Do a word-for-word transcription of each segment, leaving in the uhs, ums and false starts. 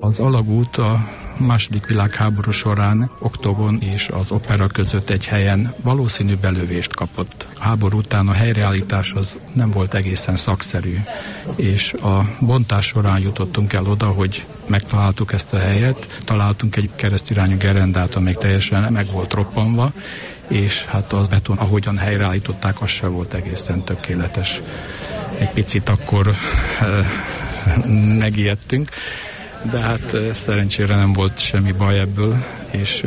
Az alagút a második világháború során Oktogon és az Opera között egy helyen valószínű belövést kapott. A háború után a helyreállítás az nem volt egészen szakszerű, és a bontás során jutottunk el oda, hogy megtaláltuk ezt a helyet, találtunk egy keresztirányú gerendát, amely teljesen meg volt roppanva, és hát az beton, ahogyan helyreállították, az sem volt egészen tökéletes. Egy picit akkor e, megijedtünk, de hát szerencsére nem volt semmi baj ebből, és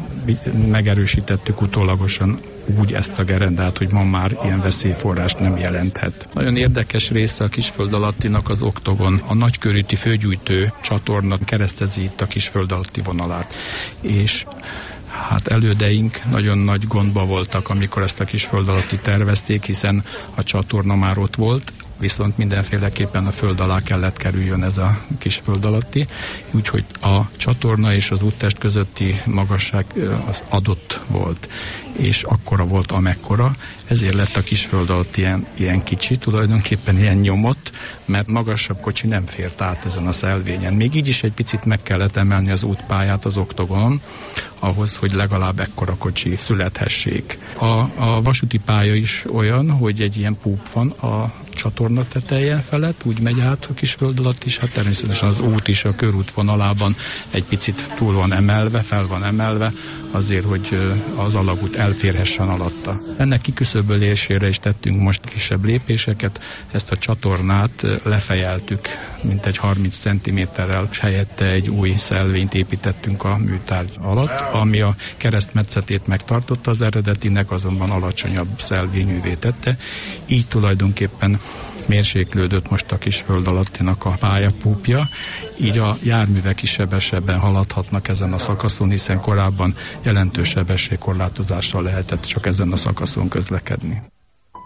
megerősítettük utólagosan úgy ezt a gerendát, hogy ma már ilyen veszélyforrást nem jelenthet. Nagyon érdekes része a Kisföld alattinak az Oktogon. A nagykörúti főgyújtó csatorna keresztezi itt a Kisföld alatti vonalát, és hát elődeink nagyon nagy gondba voltak, amikor ezt a Kisföld alatti tervezték, hiszen a csatorna már ott volt, viszont mindenféleképpen a föld alá kellett kerüljön ez a Kisföld alatti, úgyhogy a csatorna és az úttest közötti magasság az adott volt, és akkora volt, amekkora, ezért lett a Kisföld alatt ilyen, ilyen kicsi, tulajdonképpen ilyen nyomott, mert magasabb kocsi nem fért át ezen a szelvényen. Még így is egy picit meg kellett emelni az útpályát az Oktogonon, ahhoz, hogy legalább ekkora kocsi születhessék. A, a vasúti pálya is olyan, hogy egy ilyen púp van a csatorna teteje felett, úgy megy át a Kisföld alatt is, hát természetesen az út is a körút vonalában egy picit túl van emelve, fel van emelve, azért, hogy az alagút elférhessen alatta. Ennek kiküszöbölésére is tettünk most kisebb lépéseket, ezt a csatornát lefejeltük, mint egy harminc centiméterrel, és helyette egy új szelvényt építettünk a műtárgy alatt, ami a keresztmetszetét megtartotta az eredetinek, azonban alacsonyabb szelvényűvé tette. Így tulajdonképpen mérséklődött most a Kisföld alattinak a pályapúpja, így a járművek is sebesebben haladhatnak ezen a szakaszon, hiszen korábban jelentős sebességkorlátozással lehetett csak ezen a szakaszon közlekedni.